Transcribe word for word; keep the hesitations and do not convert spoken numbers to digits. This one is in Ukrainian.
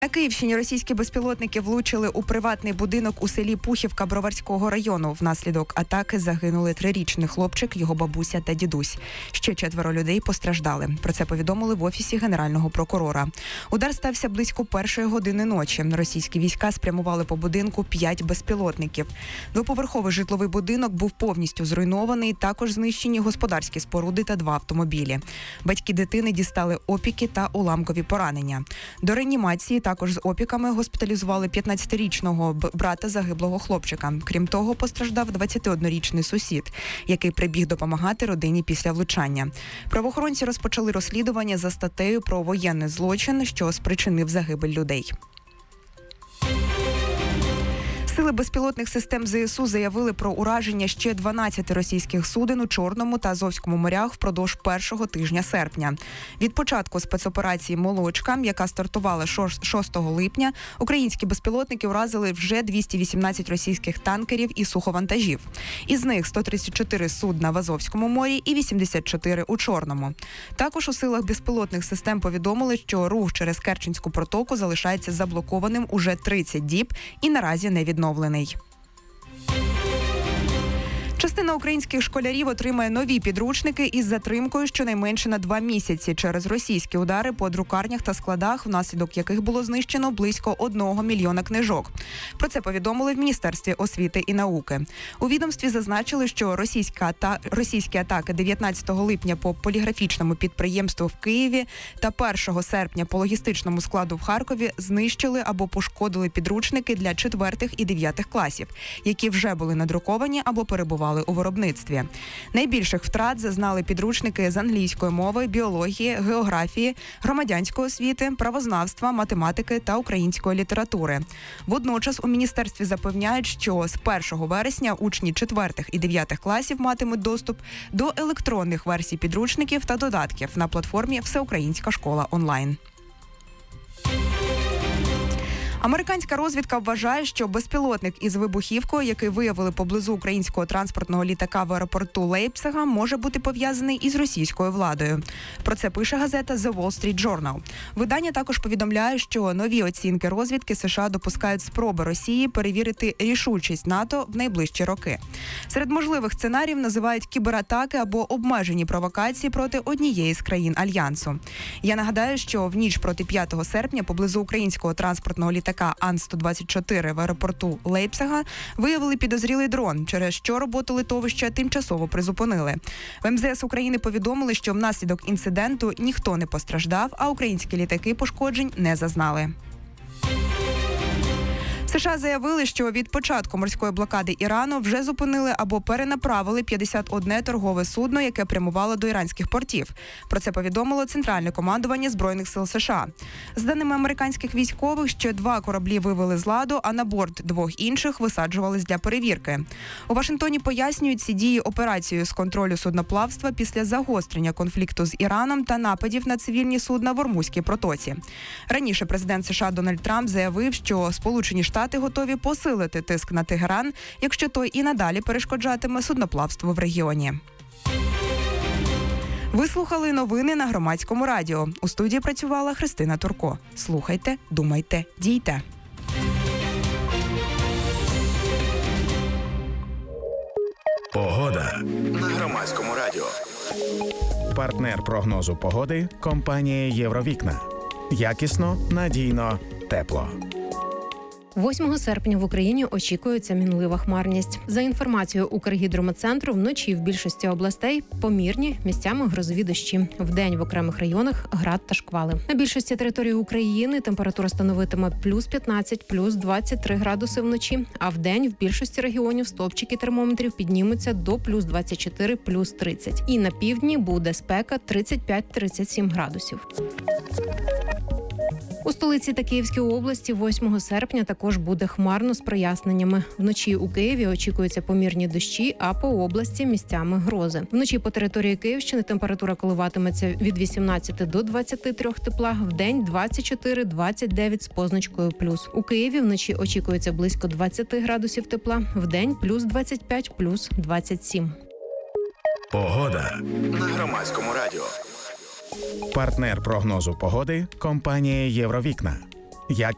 На Київщині російські безпілотники влучили у приватний будинок у селі Пухівка Броварського району. Внаслідок атаки загинули трирічний хлопчик, його бабуся та дідусь. Ще четверо людей постраждали. Про це повідомили в Офісі Генерального прокурора. Удар стався близько першої години ночі. Російські війська спрямували по будинку п'ять безпілотників. Двоповерховий житловий будинок був повністю зруйнований, також знищені господарські споруди та два автомобілі. Батьки дитини дістали опіки та уламкові поранення. До реанімації також з опіками госпіталізували п'ятнадцятирічного брата загиблого хлопчика. Крім того, постраждав двадцятиоднорічний сусід, який прибіг допомагати родині після влучання. Правоохоронці розпочали розслідування за статтею про воєнний злочин, що спричинив загибель людей. Сили безпілотних систем ЗСУ заявили про ураження ще дванадцяти російських суден у Чорному та Азовському морях впродовж першого тижня серпня. Від початку спецоперації «Молочка», яка стартувала шостого липня, українські безпілотники уразили вже двісті вісімнадцять російських танкерів і суховантажів. Із них сто тридцять чотири судна в Азовському морі і вісімдесят чотири у Чорному. Також у силах безпілотних систем повідомили, що рух через Керченську протоку залишається заблокованим уже тридцять діб і наразі не відновлений. Частина українських школярів отримає нові підручники із затримкою щонайменше на два місяці через російські удари по друкарнях та складах, внаслідок яких було знищено близько одного мільйона книжок. Про це повідомили в Міністерстві освіти і науки. У відомстві зазначили, що російська та... російські атаки дев'ятнадцятого липня по поліграфічному підприємству в Києві та першого серпня по логістичному складу в Харкові знищили або пошкодили підручники для четвертих і дев'ятих класів, які вже були надруковані або перебували у виробництві. Найбільших втрат зазнали підручники з англійської мови, біології, географії, громадянської освіти, правознавства, математики та української літератури. Водночас у міністерстві запевняють, що з першого вересня учні четвертих і дев'ятих класів матимуть доступ до електронних версій підручників та додатків на платформі «Всеукраїнська школа онлайн». Американська розвідка вважає, що безпілотник із вибухівкою, який виявили поблизу українського транспортного літака в аеропорту Лейпцига, може бути пов'язаний із російською владою. Про це пише газета The Wall Street Journal. Видання також повідомляє, що нові оцінки розвідки США допускають спроби Росії перевірити рішучість НАТО в найближчі роки. Серед можливих сценаріїв називають кібератаки або обмежені провокації проти однієї з країн Альянсу. Я нагадаю, що в ніч проти п'ятого серпня поблизу українського транспортного літака Ан сто двадцять чотири в аеропорту Лейпцига виявили підозрілий дрон, через що роботу литовища тимчасово призупинили. В ем зе ес України повідомили, що внаслідок інциденту ніхто не постраждав, а українські літаки пошкоджень не зазнали. США заявили, що від початку морської блокади Ірану вже зупинили або перенаправили п'ятдесят одне торгове судно, яке прямувало до іранських портів. Про це повідомило Центральне командування Збройних сил США. З даними американських військових, ще два кораблі вивели з ладу, а на борт двох інших висаджувались для перевірки. У Вашингтоні пояснюють ці дії операцією з контролю судноплавства після загострення конфлікту з Іраном та нападів на цивільні судна в Ормузькій протоці. Раніше президент США Дональд Трамп заявив, що Сполучені Штати Штати готові посилити тиск на Тегеран, якщо той і надалі перешкоджатиме судноплавству в регіоні. Ви слухали новини на Громадському радіо. У студії працювала Христина Турко. Слухайте, думайте, дійте. Погода на Громадському радіо. Партнер прогнозу погоди – компанія «Євровікна». Якісно, надійно, тепло. восьмого серпня в Україні очікується мінлива хмарність. За інформацією Укргідрометцентру, вночі в більшості областей помірні, місцями грозові дощі. Вдень в окремих районах град та шквали. На більшості території України температура становитиме плюс п'ятнадцять, плюс двадцять три градуси вночі, а вдень в більшості регіонів стовпчики термометрів піднімуться до плюс двадцять чотири, плюс тридцять. І на півдні буде спека тридцять п'ять - тридцять сім градусів. У столиці та Київській області восьмого серпня також буде хмарно з проясненнями. Вночі у Києві очікуються помірні дощі, а по області місцями грози. Вночі по території Київщини температура коливатиметься від вісімнадцяти до двадцяти трьох тепла, вдень двадцять чотири - двадцять дев'ять з позначкою плюс. У Києві вночі очікується близько двадцяти градусів тепла, вдень плюс двадцять п'ять, плюс двадцять сім. Погода на Громадському радіо. Партнер прогнозу погоди – компанія «Євровікна». Якісно